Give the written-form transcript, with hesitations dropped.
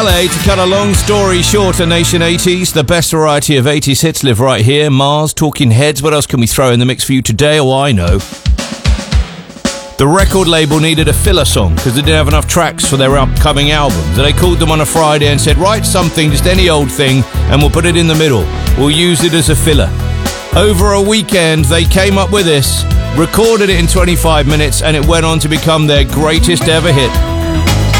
LA, to cut a long story short, a Nation 80s, the best variety of 80s hits live right here. Mars, Talking Heads, what else can we throw in the mix for you today? Oh, I know. The record label needed a filler song because they didn't have enough tracks for their upcoming album. So they called them on a Friday and said, write something, just any old thing, and we'll put it in the middle. We'll use it as a filler. Over a weekend, they came up with this, recorded it in 25 minutes, and it went on to become their greatest ever hit.